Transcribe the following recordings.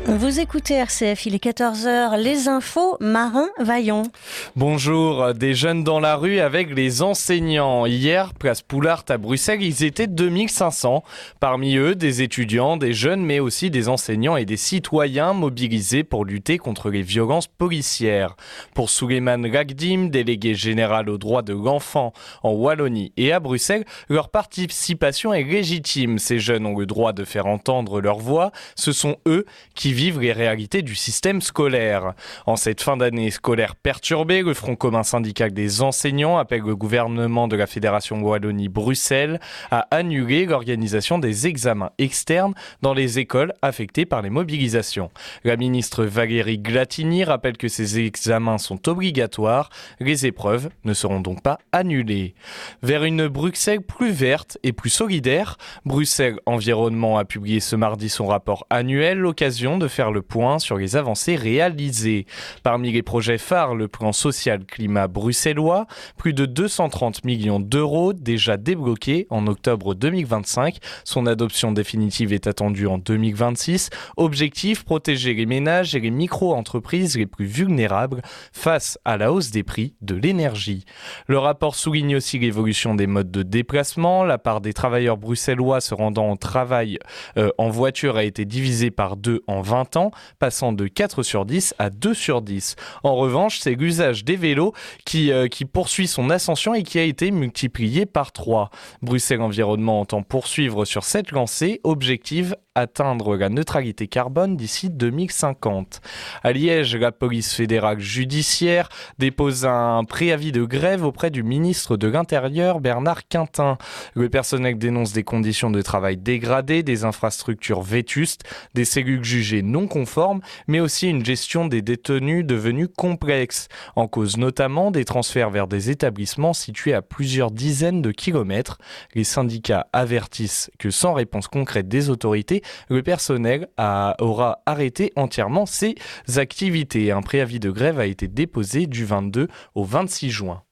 Vous écoutez RCF, il est 14h, les infos, Marin Vaillon. Bonjour, des jeunes dans la rue avec les enseignants. Hier, place Poulart à Bruxelles, ils étaient 2500. Parmi eux, des étudiants, des jeunes, mais aussi des enseignants et des citoyens mobilisés pour lutter contre les violences policières. Pour Souleymane Lagdim, délégué général aux droits de l'enfant en Wallonie et à Bruxelles, leur participation est légitime. Ces jeunes ont le droit de faire entendre leur voix. Ce sont eux qui vivent les réalités du système scolaire. En cette fin d'année scolaire perturbée, le Front commun syndical des enseignants appelle le gouvernement de la Fédération Wallonie-Bruxelles à annuler l'organisation des examens externes dans les écoles affectées par les mobilisations. La ministre Valérie Glatigny rappelle que ces examens sont obligatoires. Les épreuves ne seront donc pas annulées. Vers une Bruxelles plus verte et plus solidaire, Bruxelles Environnement a publié ce mardi son rapport annuel, l'occasion de faire le point sur les avancées réalisées. Parmi les projets phares, le plan social-climat bruxellois, plus de 230 millions d'euros déjà débloqués en octobre 2025. Son adoption définitive est attendue en 2026. Objectif, protéger les ménages et les micro-entreprises les plus vulnérables face à la hausse des prix de l'énergie. Le rapport souligne aussi l'évolution des modes de déplacement. La part des travailleurs bruxellois se rendant au travail en voiture a été divisée par 2 en 20 ans, passant de 4 sur 10 à 2 sur 10. En revanche, c'est l'usage des vélos qui poursuit son ascension et qui a été multiplié par 3. Bruxelles Environnement entend poursuivre sur cette lancée, objectif atteindre la neutralité carbone d'ici 2050. À Liège, la police fédérale judiciaire dépose un préavis de grève auprès du ministre de l'Intérieur Bernard Quintin. Le personnel dénonce des conditions de travail dégradées, des infrastructures vétustes, des cellules jugées non conformes, mais aussi une gestion des détenus devenue complexe. En cause notamment des transferts vers des établissements situés à plusieurs dizaines de kilomètres. Les syndicats avertissent que sans réponse concrète des autorités, le personnel aura arrêté entièrement ses activités. Un préavis de grève a été déposé du 22 au 26 juin.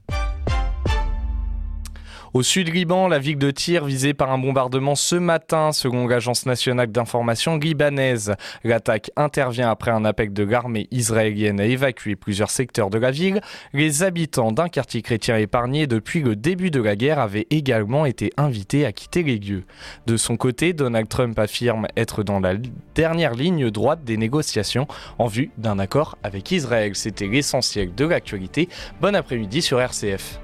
Au sud-Liban, la ville de Tyr visée par un bombardement ce matin, selon l'agence nationale d'information libanaise. L'attaque intervient après un appel de l'armée israélienne à évacuer plusieurs secteurs de la ville. Les habitants d'un quartier chrétien épargné depuis le début de la guerre avaient également été invités à quitter les lieux. De son côté, Donald Trump affirme être dans la dernière ligne droite des négociations en vue d'un accord avec Israël. C'était l'essentiel de l'actualité. Bon après-midi sur RCF.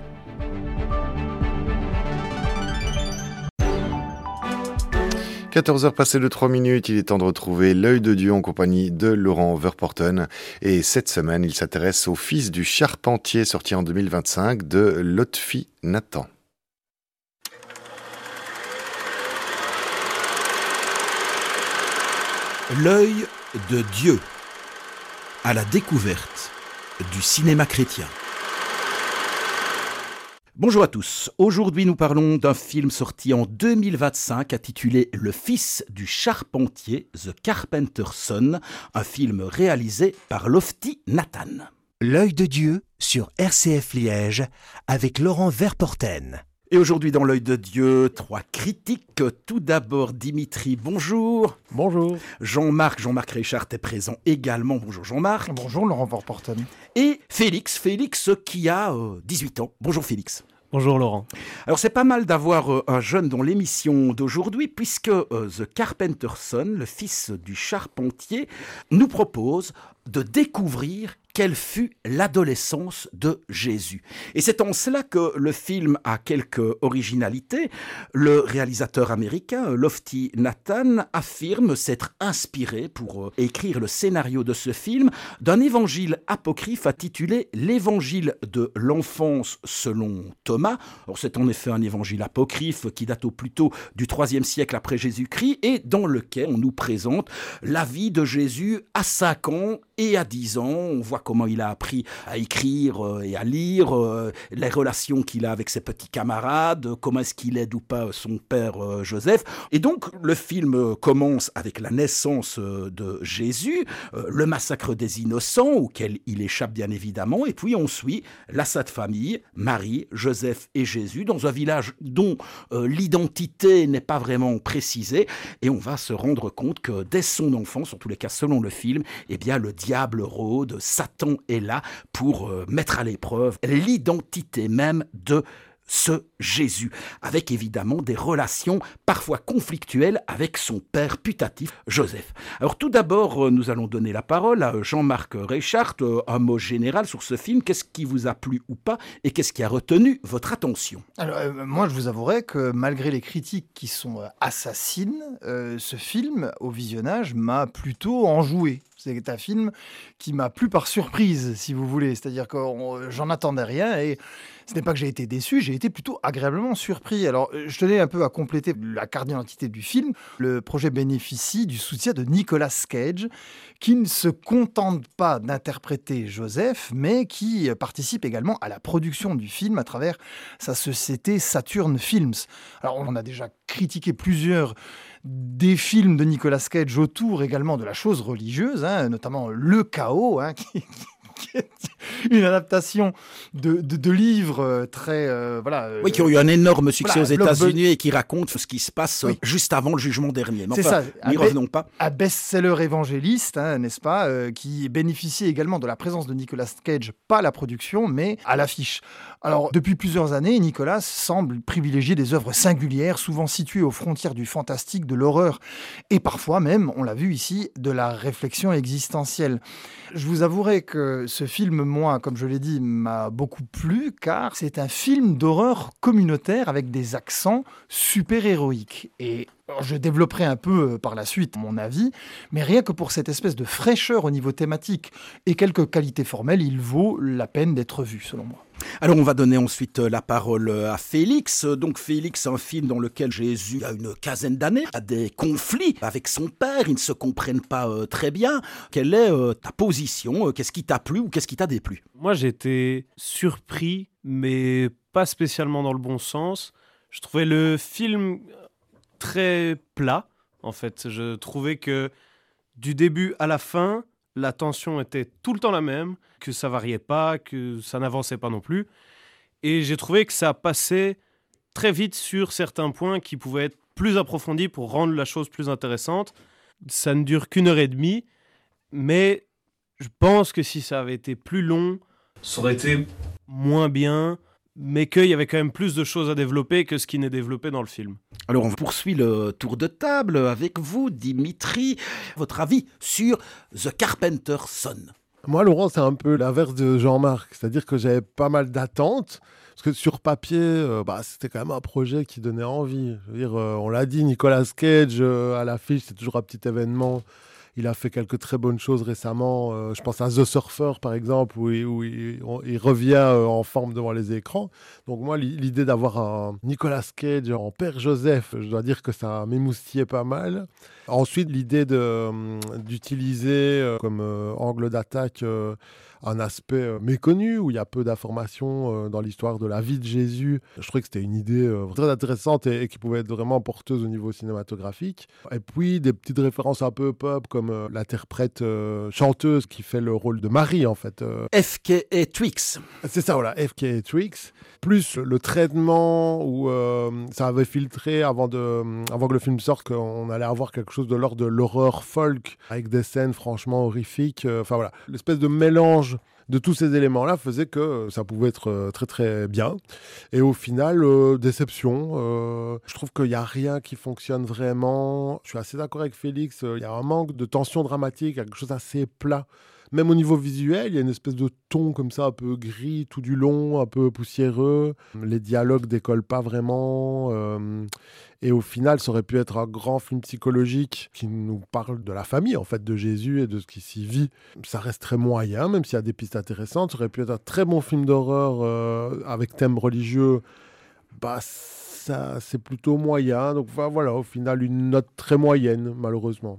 14h passées de 3 minutes, il est temps de retrouver l'œil de Dieu en compagnie de Laurent Verporten. Et cette semaine, il s'intéresse au Fils du charpentier, sorti en 2025 de Lotfi Nathan. L'œil de Dieu, à la découverte du cinéma chrétien. Bonjour à tous, aujourd'hui nous parlons d'un film sorti en 2025 intitulé Le Fils du charpentier, The Carpenter's Son, un film réalisé par Lotfi Nathan. L'œil de Dieu sur RCF Liège avec Laurent Verporten. Et aujourd'hui dans l'œil de Dieu, 3 critiques. Tout d'abord Dimitri, bonjour. Bonjour. Jean-Marc Richard est présent également. Bonjour Jean-Marc. Bonjour Laurent Verporten. Et Félix qui a 18 ans. Bonjour Félix. Bonjour Laurent. Alors c'est pas mal d'avoir un jeune dans l'émission d'aujourd'hui puisque The Carpenter's Son, le fils du charpentier, nous propose de découvrir quelle fut l'adolescence de Jésus. Et c'est en cela que le film a quelques originalités. Le réalisateur américain Lotfi Nathan affirme s'être inspiré pour écrire le scénario de ce film d'un évangile apocryphe intitulé L'évangile de l'enfance selon Thomas. Alors c'est en effet un évangile apocryphe qui date au plus tôt du IIIe siècle après Jésus-Christ et dans lequel on nous présente la vie de Jésus à 5 ans et à 10 ans. On voit comment il a appris à écrire et à lire, les relations qu'il a avec ses petits camarades, comment est-ce qu'il aide ou pas son père Joseph. Et donc, le film commence avec la naissance de Jésus, le massacre des innocents, auquel il échappe bien évidemment, et puis on suit la Sainte Famille, Marie, Joseph et Jésus, dans un village dont l'identité n'est pas vraiment précisée, et on va se rendre compte que dès son enfance, en tous les cas selon le film, eh bien le diable rôde, Satan est là pour mettre à l'épreuve l'identité même de ce Jésus, avec évidemment des relations parfois conflictuelles avec son père putatif, Joseph. Alors tout d'abord, nous allons donner la parole à Jean-Marc Reichart, un mot général sur ce film. Qu'est-ce qui vous a plu ou pas et qu'est-ce qui a retenu votre attention ? Alors, moi, je vous avouerai que malgré les critiques qui sont assassines, ce film, au visionnage, m'a plutôt enjoué. C'est un film qui m'a plu par surprise, si vous voulez. C'est-à-dire que j'en attendais rien et ce n'est pas que j'ai été déçu, j'ai été plutôt agréablement surpris. Alors, je tenais un peu à compléter la carte d'identité du film. Le projet bénéficie du soutien de Nicolas Cage, qui ne se contente pas d'interpréter Joseph, mais qui participe également à la production du film à travers sa société Saturn Films. Alors, on a déjà critiqué plusieurs des films de Nicolas Cage autour également de la chose religieuse, notamment Le Chaos, qui est une adaptation de livres très... oui, qui ont eu un énorme succès aux voilà, États-Unis et qui racontent ce qui se passe juste avant le jugement dernier. Mais c'est enfin, ça. n'y revenons pas. Un best-seller évangéliste, n'est-ce pas, qui bénéficie également de la présence de Nicolas Cage, pas à la production, mais à l'affiche. Alors, depuis plusieurs années, Nicolas semble privilégier des œuvres singulières, souvent situées aux frontières du fantastique, de l'horreur, et parfois même, on l'a vu ici, de la réflexion existentielle. Je vous avouerai que ce film, moi, comme je l'ai dit, m'a beaucoup plu, car c'est un film d'horreur communautaire avec des accents super-héroïques. Et je développerai un peu par la suite mon avis, mais rien que pour cette espèce de fraîcheur au niveau thématique et quelques qualités formelles, il vaut la peine d'être vu, selon moi. Alors on va donner ensuite la parole à Félix. Donc Félix, un film dans lequel Jésus, il y a une quinzaine d'années, a des conflits avec son père, ils ne se comprennent pas très bien. Quelle est ta position ? Qu'est-ce qui t'a plu ou qu'est-ce qui t'a déplu ? Moi j'ai été surpris, mais pas spécialement dans le bon sens. Je trouvais le film très plat, en fait. Je trouvais que du début à la fin, la tension était tout le temps la même, que ça variait pas, que ça n'avançait pas non plus. Et j'ai trouvé que ça passait très vite sur certains points qui pouvaient être plus approfondis pour rendre la chose plus intéressante. Ça ne dure qu'1h30, mais je pense que si ça avait été plus long, ça aurait été moins bien, mais qu'il y avait quand même plus de choses à développer que ce qui n'est développé dans le film. Alors on poursuit le tour de table avec vous, Dimitri. Votre avis sur The Carpenter's Son ? Moi, Laurent, c'est un peu l'inverse de Jean-Marc. C'est-à-dire que j'avais pas mal d'attentes. Parce que sur papier, c'était quand même un projet qui donnait envie. Je veux dire, on l'a dit, Nicolas Cage à l'affiche, c'est toujours un petit événement. Il a fait quelques très bonnes choses récemment. Je pense à The Surfer, par exemple, où il revient en forme devant les écrans. Donc moi, l'idée d'avoir un Nicolas Cage en père Joseph, je dois dire que ça m'émoustillait pas mal. Ensuite, l'idée d'utiliser comme angle d'attaque un aspect méconnu, où il y a peu d'informations dans l'histoire de la vie de Jésus. Je trouvais que c'était une idée très intéressante et qui pouvait être vraiment porteuse au niveau cinématographique. Et puis, des petites références un peu pop, comme l'interprète chanteuse qui fait le rôle de Marie, en fait. FKA Twigs. C'est ça, voilà, FKA Twigs. Plus le traitement où ça avait filtré avant que le film sorte, qu'on allait avoir quelque chose de l'ordre de l'horreur folk, avec des scènes franchement horrifiques. Enfin voilà, l'espèce de mélange de tous ces éléments-là faisait que ça pouvait être très très bien. Et au final, déception. Je trouve qu'il n'y a rien qui fonctionne vraiment. Je suis assez d'accord avec Félix. Il y a un manque de tension dramatique, quelque chose assez plat. Même au niveau visuel, il y a une espèce de ton comme ça, un peu gris tout du long, un peu poussiéreux. Les dialogues décollent pas vraiment. Et au final, ça aurait pu être un grand film psychologique qui nous parle de la famille, en fait, de Jésus et de ce qui s'y vit. Ça reste très moyen, même s'il y a des pistes intéressantes. Ça aurait pu être un très bon film d'horreur avec thème religieux. Ça, c'est plutôt moyen. Donc voilà, au final, une note très moyenne, malheureusement.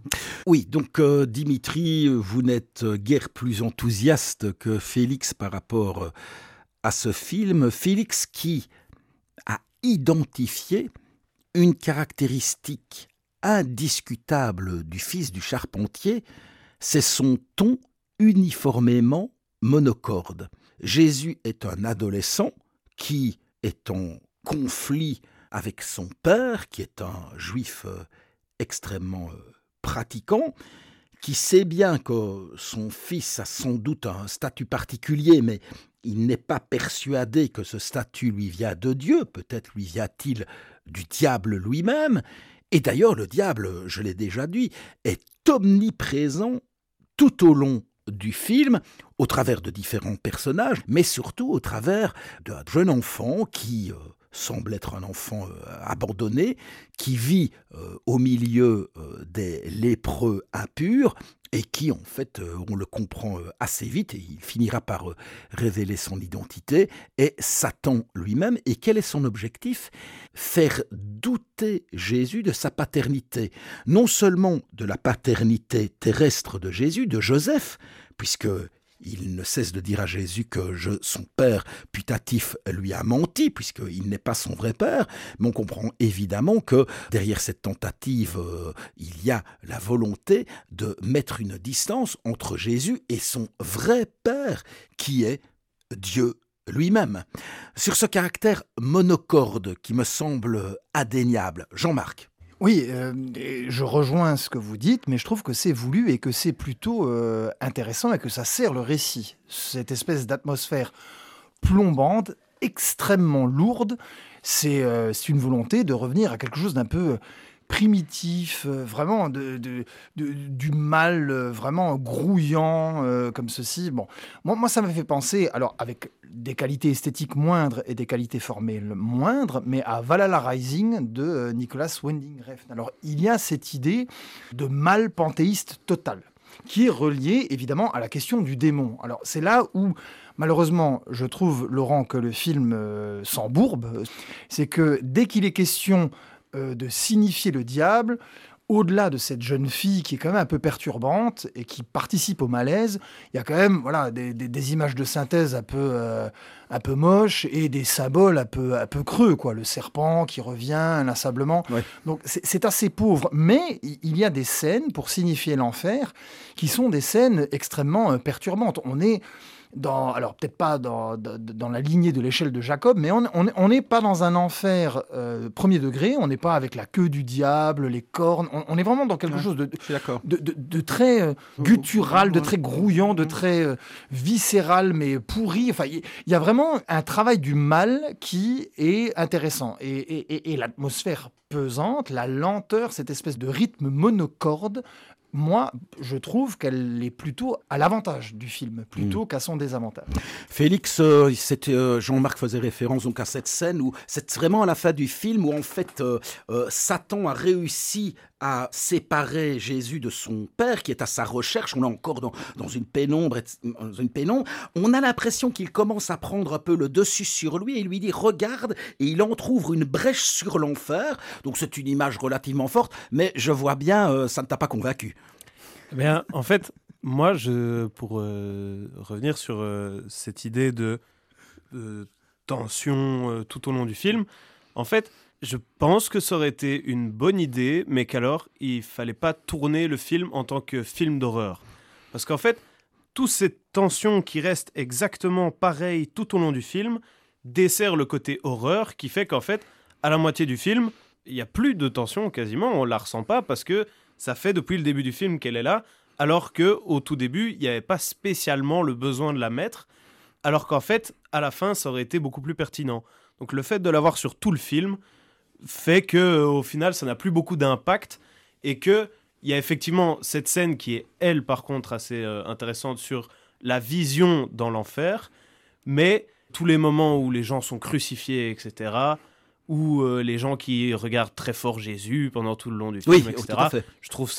Oui, donc Dimitri, vous n'êtes guère plus enthousiaste que Félix par rapport à ce film. Félix qui a identifié une caractéristique indiscutable du fils du charpentier, c'est son ton uniformément monocorde. Jésus est un adolescent qui est en conflit avec son père, qui est un juif extrêmement pratiquant, qui sait bien que son fils a sans doute un statut particulier, mais il n'est pas persuadé que ce statut lui vient de Dieu, peut-être lui vient-il du diable lui-même. Et d'ailleurs, le diable, je l'ai déjà dit, est omniprésent tout au long du film, au travers de différents personnages, mais surtout au travers d'un jeune enfant qui semble être un enfant abandonné, qui vit au milieu des lépreux impurs, et qui, en fait, on le comprend assez vite, et il finira par révéler son identité, est Satan lui-même. Et quel est son objectif ? Faire douter Jésus de sa paternité. Non seulement de la paternité terrestre de Jésus, de Joseph, puisque il ne cesse de dire à Jésus que son père putatif lui a menti, puisqu'il n'est pas son vrai père. Mais on comprend évidemment que derrière cette tentative, il y a la volonté de mettre une distance entre Jésus et son vrai père, qui est Dieu lui-même. Sur ce caractère monocorde qui me semble indéniable, Jean-Marc. Oui, je rejoins ce que vous dites, mais je trouve que c'est voulu et que c'est plutôt intéressant et que ça sert le récit. Cette espèce d'atmosphère plombante, extrêmement lourde, c'est une volonté de revenir à quelque chose d'un peu primitif, vraiment du mal, vraiment grouillant, comme ceci. Bon, moi, ça m'a fait penser, alors avec des qualités esthétiques moindres et des qualités formelles moindres, mais à Valhalla Rising de Nicolas Winding Refn. Alors, il y a cette idée de mal panthéiste total, qui est reliée évidemment à la question du démon. Alors, c'est là où malheureusement, je trouve, Laurent, que le film s'embourbe. C'est que dès qu'il est question de signifier le diable, au-delà de cette jeune fille qui est quand même un peu perturbante et qui participe au malaise, il y a quand même des images de synthèse un peu moches et des symboles un peu creux, quoi. Le serpent qui revient inlassablement. Ouais. Donc c'est assez pauvre, mais il y a des scènes pour signifier l'enfer qui sont des scènes extrêmement perturbantes. On est alors peut-être pas dans la lignée de l'échelle de Jacob, mais on n'est pas dans un enfer premier degré, on n'est pas avec la queue du diable, les cornes, on est vraiment dans quelque chose de très guttural, de très grouillant, de très viscéral, mais pourri. Enfin, il y a vraiment un travail du mal qui est intéressant. Et l'atmosphère pesante, la lenteur, cette espèce de rythme monocorde, moi, je trouve qu'elle est plutôt à l'avantage du film, plutôt qu'à son désavantage. Félix, Jean-Marc faisait référence donc à cette scène où c'est vraiment à la fin du film où en fait Satan a réussi à séparer Jésus de son père qui est à sa recherche. On est encore dans une pénombre. On a l'impression qu'il commence à prendre un peu le dessus sur lui et il lui dit « Regarde » et il entrouvre une brèche sur l'enfer. Donc c'est une image relativement forte, mais je vois bien, ça ne t'a pas convaincu. Bien, en fait, moi, pour revenir sur cette idée de tension tout au long du film, en fait, je pense que ça aurait été une bonne idée, mais qu'alors, il fallait pas tourner le film en tant que film d'horreur. Parce qu'en fait, toute cette tension qui reste exactement pareille tout au long du film dessert le côté horreur qui fait qu'en fait, à la moitié du film, il n'y a plus de tension quasiment, on la ressent pas parce que ça fait depuis le début du film qu'elle est là, alors qu'au tout début, il n'y avait pas spécialement le besoin de la mettre, alors qu'en fait, à la fin, ça aurait été beaucoup plus pertinent. Donc le fait de l'avoir sur tout le film fait qu'au final, ça n'a plus beaucoup d'impact et qu'il y a effectivement cette scène qui est, elle, par contre, assez intéressante sur la vision dans l'enfer, mais tous les moments où les gens sont crucifiés, etc., ou les gens qui regardent très fort Jésus pendant tout le long du film, etc., je trouve ça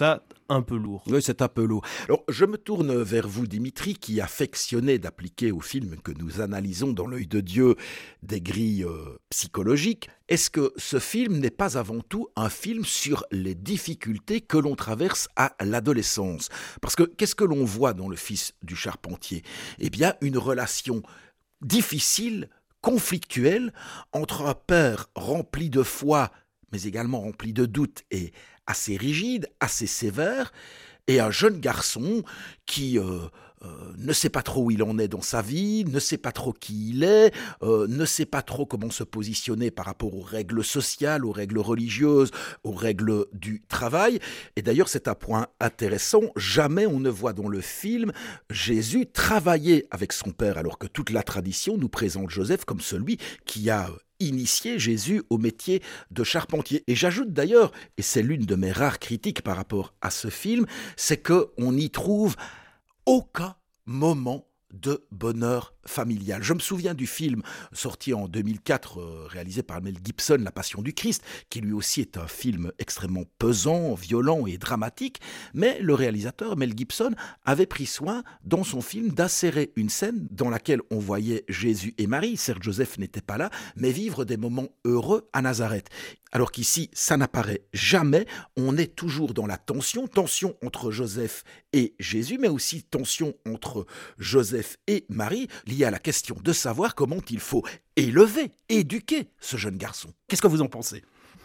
un peu lourd. Oui, c'est un peu lourd. Alors, je me tourne vers vous, Dimitri, qui affectionnez d'appliquer au film que nous analysons dans l'œil de Dieu des grilles psychologiques. Est-ce que ce film n'est pas avant tout un film sur les difficultés que l'on traverse à l'adolescence ? Parce que qu'est-ce que l'on voit dans Le Fils du charpentier ? Eh bien, une relation difficile, conflictuelle, entre un père rempli de foi, mais également rempli de doutes et assez rigide, assez sévère, et un jeune garçon qui ne sait pas trop où il en est dans sa vie, ne sait pas trop qui il est, ne sait pas trop comment se positionner par rapport aux règles sociales, aux règles religieuses, aux règles du travail. Et d'ailleurs, c'est un point intéressant, jamais on ne voit dans le film Jésus travailler avec son père, alors que toute la tradition nous présente Joseph comme celui qui a initié Jésus au métier de charpentier. Et j'ajoute d'ailleurs, et c'est l'une de mes rares critiques par rapport à ce film, c'est qu'on n'y trouve aucun moment de bonheur familial. Je me souviens du film sorti en 2004, réalisé par Mel Gibson, La Passion du Christ, qui lui aussi est un film extrêmement pesant, violent et dramatique, mais le réalisateur Mel Gibson avait pris soin dans son film d'insérer une scène dans laquelle on voyait Jésus et Marie, certes Joseph n'était pas là, mais vivre des moments heureux à Nazareth. Alors qu'ici, ça n'apparaît jamais, on est toujours dans la tension entre Joseph et Jésus, mais aussi tension entre Joseph et Marie, liée à la question de savoir comment il faut élever, éduquer ce jeune garçon. Qu'est-ce que vous en pensez ?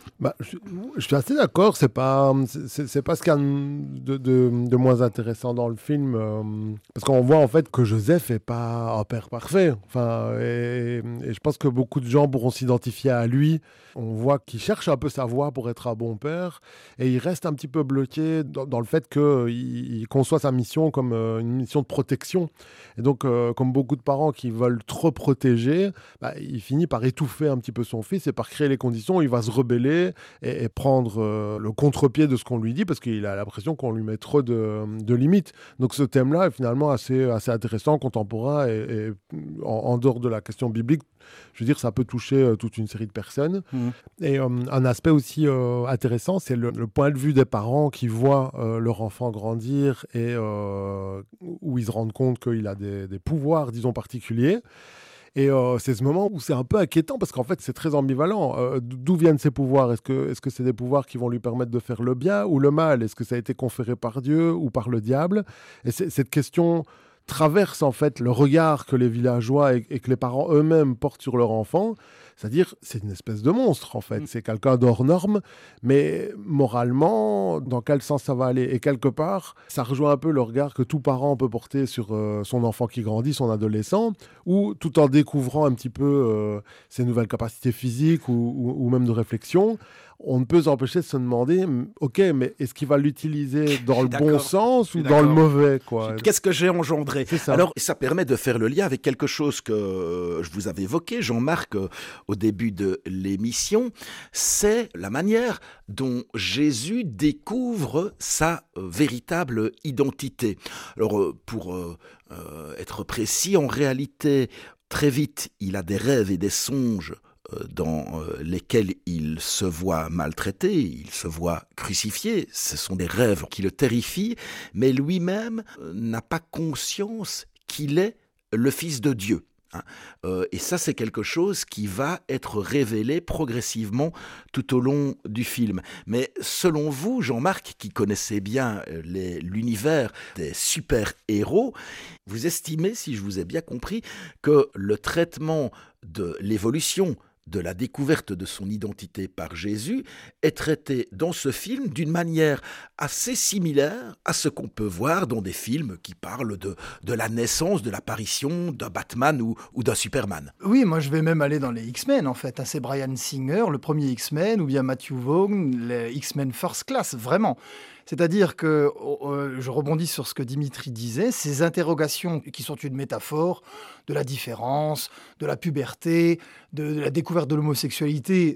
Je suis assez d'accord, c'est pas ce qu'il y a de moins intéressant dans le film, parce qu'on voit en fait que Joseph est pas un père parfait, et je pense que beaucoup de gens pourront s'identifier à lui. On voit qu'il cherche un peu sa voie pour être un bon père, et il reste un petit peu bloqué dans le fait qu'il conçoit sa mission comme une mission de protection, et donc comme beaucoup de parents qui veulent trop protéger, il finit par étouffer un petit peu son fils et par créer les conditions où il va se rebeller et prendre le contre-pied de ce qu'on lui dit, parce qu'il a l'impression qu'on lui met trop de limites. Donc ce thème-là est finalement assez intéressant, contemporain, et en dehors de la question biblique, je veux dire, ça peut toucher toute une série de personnes. Et un aspect aussi intéressant, c'est le point de vue des parents qui voient leur enfant grandir et où ils se rendent compte qu'il a des pouvoirs, disons, particuliers. Et c'est ce moment où c'est un peu inquiétant, parce qu'en fait c'est très ambivalent. D'où viennent ces pouvoirs ? Est-ce que c'est des pouvoirs qui vont lui permettre de faire le bien ou le mal ? Est-ce que ça a été conféré par Dieu ou par le diable ? Et cette question traverse en fait le regard que les villageois et que les parents eux-mêmes portent sur leur enfant. C'est-à-dire, c'est une espèce de monstre, en fait. C'est quelqu'un d'hors norme, mais moralement, dans quel sens ça va aller ? Et quelque part, ça rejoint un peu le regard que tout parent peut porter sur son enfant qui grandit, son adolescent, ou tout en découvrant un petit peu ses nouvelles capacités physiques ou même de réflexion, on ne peut s'empêcher de se demander, ok, mais est-ce qu'il va l'utiliser dans le bon sens ou dans le mauvais, quoi ? Qu'est-ce que j'ai engendré ? Alors, ça permet de faire le lien avec quelque chose que je vous avais évoqué, Jean-Marc, au début de l'émission, c'est la manière dont Jésus découvre sa véritable identité. Alors, pour être précis, en réalité, très vite, il a des rêves et des songes dans lesquels il se voit maltraité, il se voit crucifié. Ce sont des rêves qui le terrifient, mais lui-même n'a pas conscience qu'il est le Fils de Dieu. Et ça, c'est quelque chose qui va être révélé progressivement tout au long du film. Mais selon vous, Jean-Marc, qui connaissez bien l'univers des super-héros, vous estimez, si je vous ai bien compris, que le traitement de l'évolution, de la découverte de son identité par Jésus, est traité dans ce film d'une manière assez similaire à ce qu'on peut voir dans des films qui parlent de la naissance, de l'apparition d'un Batman ou d'un Superman. Oui, moi je vais même aller dans les X-Men en fait. C'est Bryan Singer, le premier X-Men, ou bien Matthew Vaughn, les X-Men First Class, vraiment. C'est-à-dire que, je rebondis sur ce que Dimitri disait, ces interrogations qui sont une métaphore de la différence, de la puberté, de la découverte de l'homosexualité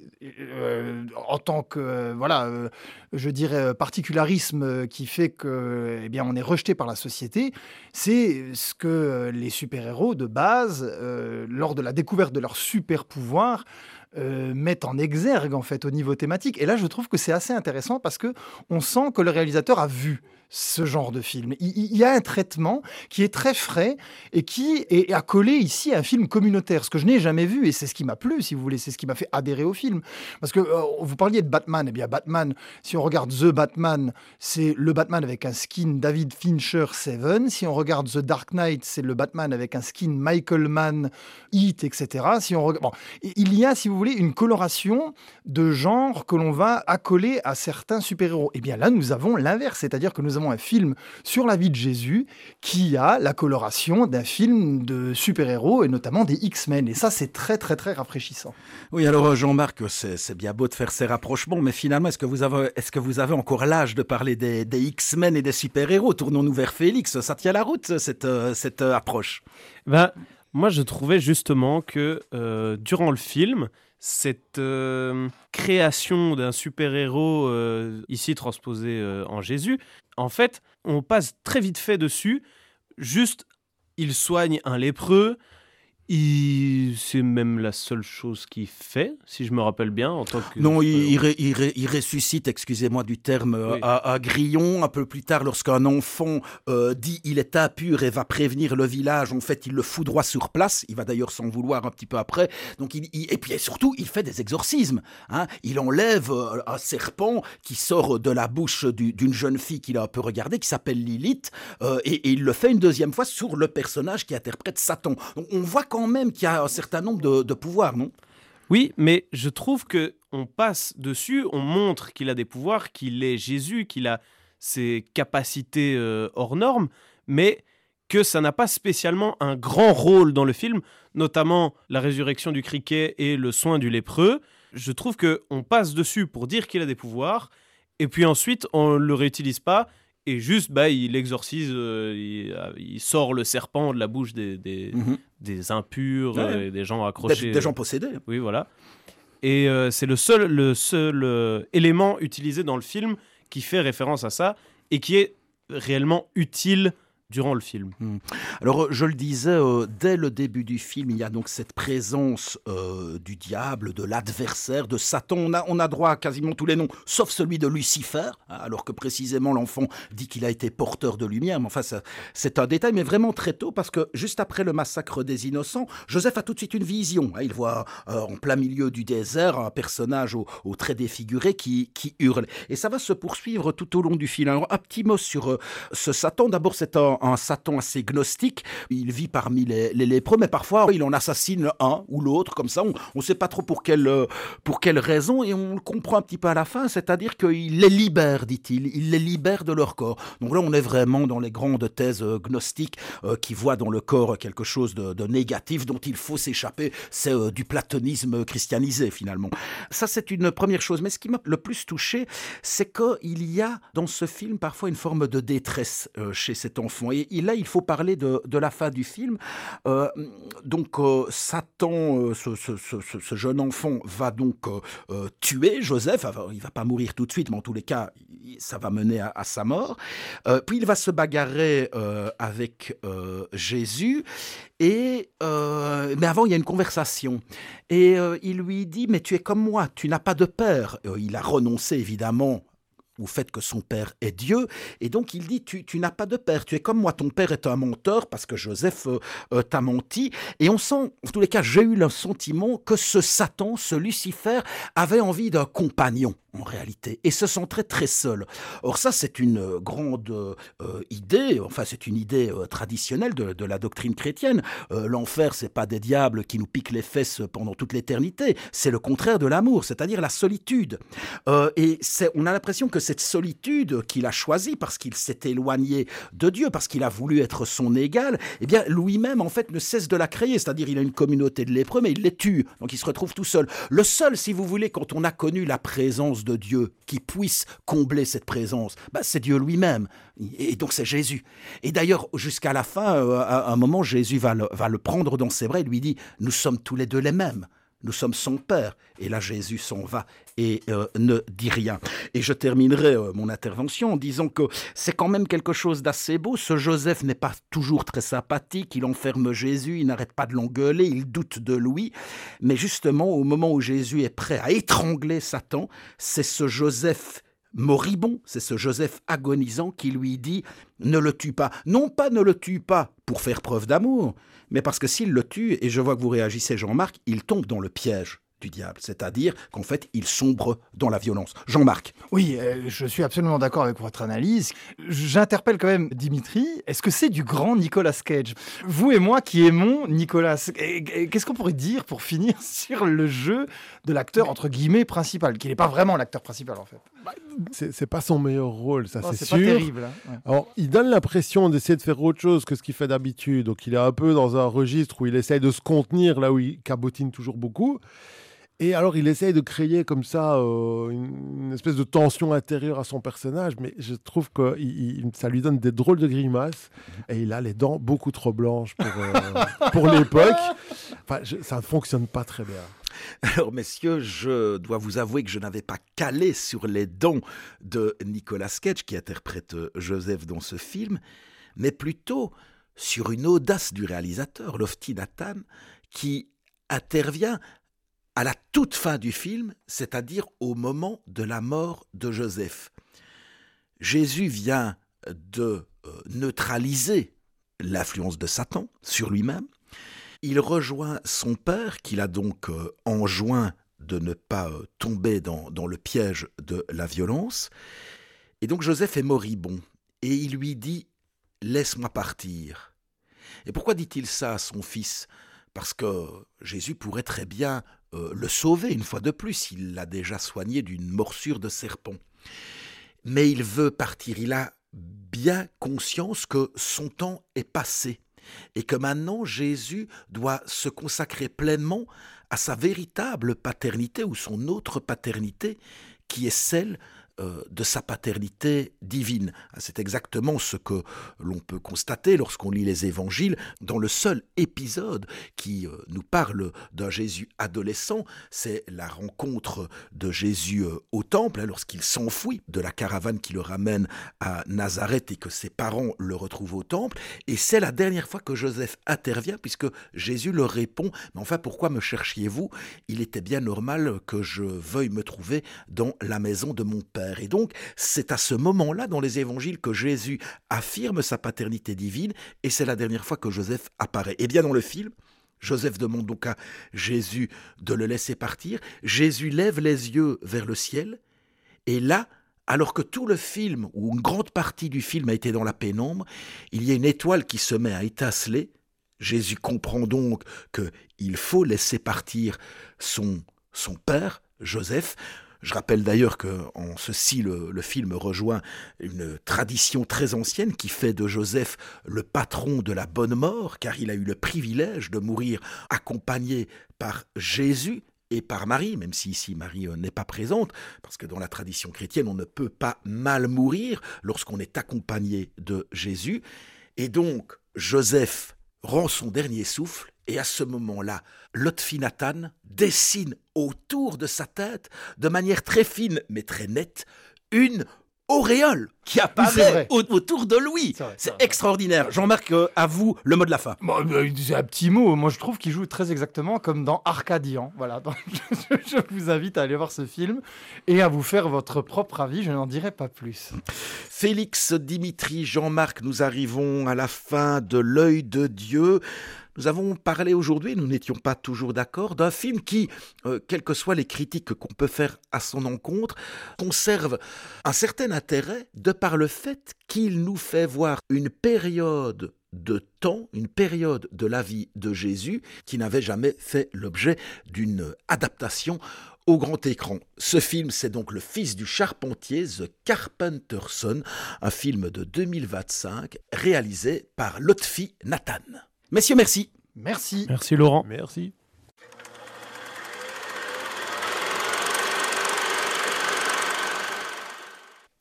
en tant que, je dirais, particularisme qui fait que, eh bien, on est rejeté par la société, c'est ce que les super-héros de base, lors de la découverte de leur super-pouvoir, mettent en exergue en fait au niveau thématique. Et là, je trouve que c'est assez intéressant parce que on sent que le réalisateur a vu ce genre de film. Il y a un traitement qui est très frais et qui est accolé ici à un film communautaire, ce que je n'ai jamais vu, et c'est ce qui m'a plu, si vous voulez, c'est ce qui m'a fait adhérer au film. Parce que vous parliez de Batman, eh bien Batman, si on regarde The Batman, c'est le Batman avec un skin David Fincher Seven. Si on regarde The Dark Knight, c'est le Batman avec un skin Michael Mann, Heat, etc. Si on bon, il y a, si vous voulez, une coloration de genre que l'on va accoler à certains super-héros. Eh bien là, nous avons l'inverse, c'est-à-dire que nous avons un film sur la vie de Jésus qui a la coloration d'un film de super-héros et notamment des X-Men. Et ça, c'est très, très, très rafraîchissant. Oui, alors Jean-Marc, c'est bien beau de faire ces rapprochements, mais finalement, est-ce que vous avez encore l'âge de parler des X-Men et des super-héros? Tournons-nous vers Félix. Ça tient la route, cette approche? Moi, je trouvais justement que durant le film, cette création d'un super-héros ici transposé en Jésus, en fait, on passe très vite fait dessus. Juste, il soigne un lépreux. C'est même la seule chose qu'il fait, si je me rappelle bien, en tant que... Non, il ressuscite, excusez-moi du terme, oui. à Grillon. Un peu plus tard, lorsqu'un enfant dit il est impur et va prévenir le village, en fait, il le foudroie sur place. Il va d'ailleurs s'en vouloir un petit peu après. Donc, et puis surtout, il fait des exorcismes. Hein. Il enlève un serpent qui sort de la bouche d'une jeune fille qu'il a un peu regardée, qui s'appelle Lilith, et il le fait une deuxième fois sur le personnage qui interprète Satan. Donc, on voit quand même qu'il y a un certain nombre de pouvoirs, non? Oui, mais je trouve qu'on passe dessus, on montre qu'il a des pouvoirs, qu'il est Jésus, qu'il a ses capacités hors normes, mais que ça n'a pas spécialement un grand rôle dans le film, notamment la résurrection du criquet et le soin du lépreux. Je trouve qu'on passe dessus pour dire qu'il a des pouvoirs, et puis ensuite on ne le réutilise pas, et juste, il exorcise, il sort le serpent de la bouche des impurs, et des gens accrochés. Des gens possédés. Oui, voilà. Et c'est le seul élément utilisé dans le film qui fait référence à ça et qui est réellement utile durant le film. Alors, je le disais, dès le début du film, il y a donc cette présence du diable, de l'adversaire, de Satan. On a droit à quasiment tous les noms, sauf celui de Lucifer, hein, alors que précisément l'enfant dit qu'il a été porteur de lumière. Mais enfin, c'est un détail, mais vraiment très tôt, parce que juste après le massacre des innocents, Joseph a tout de suite une vision. Hein, il voit en plein milieu du désert un personnage au trait défiguré qui hurle. Et ça va se poursuivre tout au long du film. Alors, un petit mot sur ce Satan. D'abord, c'est un Satan assez gnostique. Il vit parmi les lépreux, mais parfois il en assassine un ou l'autre, comme ça. On ne sait pas trop pour quelle raison, et on le comprend un petit peu à la fin, c'est-à-dire qu'il les libère, dit-il. Il les libère de leur corps. Donc là, on est vraiment dans les grandes thèses gnostiques qui voient dans le corps quelque chose de négatif dont il faut s'échapper. C'est du platonisme christianisé, finalement. Ça, c'est une première chose. Mais ce qui m'a le plus touché, c'est qu'il y a dans ce film parfois une forme de détresse chez cet enfant. Et là, il faut parler de la fin du film. Satan, ce jeune enfant, va donc tuer Joseph. Enfin, il ne va pas mourir tout de suite, mais en tous les cas, ça va mener à sa mort. Puis il va se bagarrer avec Jésus. Mais avant, il y a une conversation. Et il lui dit « Mais tu es comme moi, tu n'as pas de père. » Il a renoncé, évidemment, au fait que son père est Dieu, et donc il dit tu n'as pas de père, tu es comme moi, ton père est un menteur parce que Joseph t'a menti, et on sent, en tous les cas j'ai eu le sentiment que ce Satan, ce Lucifer avait envie d'un compagnon en réalité, et se sentait très seul. Or ça, c'est une grande idée, enfin c'est une idée traditionnelle de la doctrine chrétienne. L'enfer, c'est pas des diables qui nous piquent les fesses pendant toute l'éternité, c'est le contraire de l'amour, c'est-à-dire la solitude. Et on a l'impression que cette solitude qu'il a choisie parce qu'il s'est éloigné de Dieu, parce qu'il a voulu être son égal, eh bien lui-même en fait ne cesse de la créer, c'est-à-dire il a une communauté de lépreux, mais il les tue, donc il se retrouve tout seul. Le seul, si vous voulez, quand on a connu la présence de Dieu qui puisse combler cette présence, c'est Dieu lui-même, et donc c'est Jésus. Et d'ailleurs, jusqu'à la fin, à un moment, Jésus va le prendre dans ses bras et lui dit « Nous sommes tous les deux les mêmes. nous sommes son père. Et là, Jésus s'en va et ne dit rien. Et je terminerai mon intervention en disant que c'est quand même quelque chose d'assez beau. Ce Joseph n'est pas toujours très sympathique, il enferme Jésus, il n'arrête pas de l'engueuler, il doute de lui. Mais justement, au moment où Jésus est prêt à étrangler Satan, c'est ce Joseph moribond, c'est ce Joseph agonisant qui lui dit « Ne le tue pas ». Non pas « ne le tue pas » pour faire preuve d'amour, mais parce que s'il le tue, et je vois que vous réagissez Jean-Marc, il tombe dans le piège du diable, c'est-à-dire qu'en fait, il sombre dans la violence. Jean-Marc. Oui, je suis absolument d'accord avec votre analyse. J'interpelle quand même Dimitri. Est-ce que c'est du grand Nicolas Cage ? Vous et moi qui aimons Nicolas, qu'est-ce qu'on pourrait dire pour finir sur le jeu de l'acteur, entre guillemets, principal, qui n'est pas vraiment l'acteur principal, en fait ? C'est pas son meilleur rôle, ça, c'est sûr. C'est pas terrible. Hein. Ouais. Alors, il donne l'impression d'essayer de faire autre chose que ce qu'il fait d'habitude. Donc, il est un peu dans un registre où il essaye de se contenir, là où il cabotine toujours beaucoup. Et alors, il essaye de créer comme ça une espèce de tension intérieure à son personnage, mais je trouve que ça lui donne des drôles de grimaces, et il a les dents beaucoup trop blanches pour l'époque. Enfin, ça ne fonctionne pas très bien. Alors, messieurs, je dois vous avouer que je n'avais pas calé sur les dents de Nicolas Cage, qui interprète Joseph dans ce film, mais plutôt sur une audace du réalisateur, Lofty Nathan, qui intervient à la toute fin du film, c'est-à-dire au moment de la mort de Joseph. Jésus vient de neutraliser l'influence de Satan sur lui-même. Il rejoint son père, qu'il a donc enjoint de ne pas tomber dans le piège de la violence. Et donc Joseph est moribond, et il lui dit « Laisse-moi partir ». Et pourquoi dit-il ça à son fils ? Parce que Jésus pourrait très bien le sauver une fois de plus, il l'a déjà soigné d'une morsure de serpent. Mais il veut partir, il a bien conscience que son temps est passé et que maintenant Jésus doit se consacrer pleinement à sa véritable paternité ou son autre paternité qui est celle de sa paternité divine. C'est exactement ce que l'on peut constater lorsqu'on lit les évangiles dans le seul épisode qui nous parle d'un Jésus adolescent, c'est la rencontre de Jésus au temple, lorsqu'il s'enfuit de la caravane qui le ramène à Nazareth et que ses parents le retrouvent au temple, et c'est la dernière fois que Joseph intervient puisque Jésus leur répond « Mais enfin, pourquoi me cherchiez-vous ? Il était bien normal que je veuille me trouver dans la maison de mon père. » Et donc, c'est à ce moment-là dans les évangiles que Jésus affirme sa paternité divine et c'est la dernière fois que Joseph apparaît. Et bien dans le film, Joseph demande donc à Jésus de le laisser partir. Jésus lève les yeux vers le ciel et là, alors que tout le film, ou une grande partie du film a été dans la pénombre, il y a une étoile qui se met à étinceler. Jésus comprend donc qu'il faut laisser partir son père, Joseph. Je rappelle d'ailleurs qu'en ceci, le film rejoint une tradition très ancienne qui fait de Joseph le patron de la bonne mort, car il a eu le privilège de mourir accompagné par Jésus et par Marie, même si ici Marie n'est pas présente, parce que dans la tradition chrétienne, on ne peut pas mal mourir lorsqu'on est accompagné de Jésus. Et donc, Joseph rend son dernier souffle, et à ce moment-là, Lotfi Nathan dessine autour de sa tête, de manière très fine mais très nette, une auréole qui apparaît autour de lui. C'est extraordinaire. Jean-Marc, à vous le mot de la fin. C'est un petit mot. Moi, je trouve qu'il joue très exactement comme dans Arcadian. Voilà. Donc, je vous invite à aller voir ce film et à vous faire votre propre avis. Je n'en dirai pas plus. Félix, Dimitri, Jean-Marc, nous arrivons à la fin de L'œil de Dieu. Nous avons parlé aujourd'hui, nous n'étions pas toujours d'accord, d'un film qui, quelles que soient les critiques qu'on peut faire à son encontre, conserve un certain intérêt de par le fait qu'il nous fait voir une période de temps, une période de la vie de Jésus qui n'avait jamais fait l'objet d'une adaptation au grand écran. Ce film, c'est donc Le Fils du Charpentier, The Carpenter's Son, un film de 2025 réalisé par Lotfi Nathan. Messieurs, merci. Merci. Merci Laurent. Merci.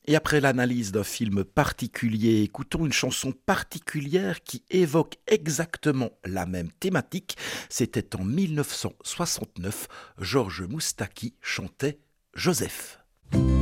Et après l'analyse d'un film particulier, écoutons une chanson particulière qui évoque exactement la même thématique. C'était en 1969, Georges Moustaki chantait Joseph.